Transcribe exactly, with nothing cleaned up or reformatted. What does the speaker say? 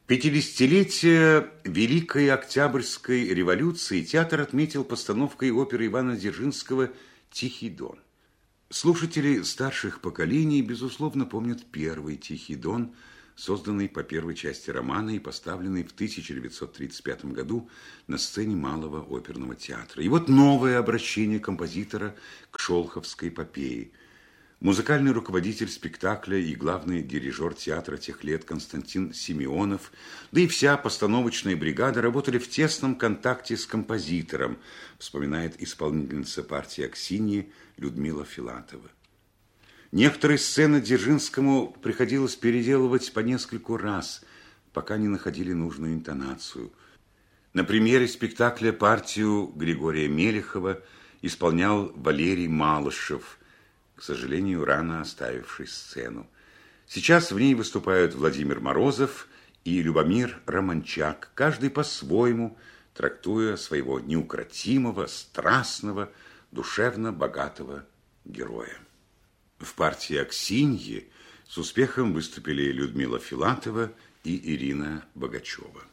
Пятидесятилетие Великой Октябрьской революции театр отметил постановкой оперы Ивана Дзержинского «Тихий Дон». Слушатели старших поколений, безусловно, помнят первый «Тихий Дон», созданный по первой части романа и поставленный в тысяча девятьсот тридцать пятом году на сцене Малого оперного театра. И вот новое обращение композитора к шолховской эпопее. Музыкальный руководитель спектакля и главный дирижер театра тех лет Константин Симеонов, да и вся постановочная бригада работали в тесном контакте с композитором, вспоминает исполнительница партии Аксиньи Людмила Филатова. Некоторые сцены Дзержинскому приходилось переделывать по нескольку раз, пока не находили нужную интонацию. На примере спектакля партию Григория Мелехова исполнял Валерий Малышев, к сожалению, рано оставивший сцену. Сейчас в ней выступают Владимир Морозов и Любомир Романчак, каждый по-своему, трактуя своего неукротимого, страстного, душевно богатого героя. В партии Аксиньи с успехом выступили Людмила Филатова и Ирина Богачева.